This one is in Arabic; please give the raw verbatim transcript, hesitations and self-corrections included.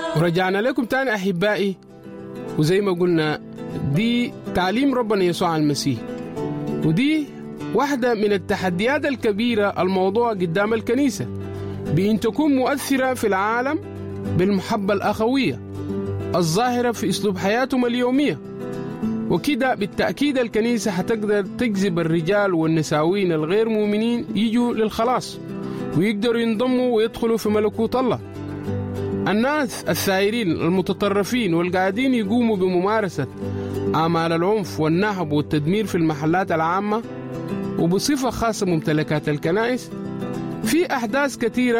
ورجعنا لكم تاني أحبائي، وزي ما قلنا دي تعليم ربنا يسوع المسيح، ودي واحدة من التحديات الكبيرة الموضوع قدام الكنيسة بأن تكون مؤثرة في العالم بالمحبة الأخوية الظاهرة في أسلوب حياتهم اليومية. وكده بالتأكيد الكنيسة هتقدر تجذب الرجال والنساوين الغير مؤمنين يجوا للخلاص ويقدروا ينضموا ويدخلوا في ملكوت الله. الناس الثائرين المتطرفين والقاعدين يقوموا بممارسة أعمال العنف والنهب والتدمير في المحلات العامة وبصفة خاصة ممتلكات الكنائس، في أحداث كثيرة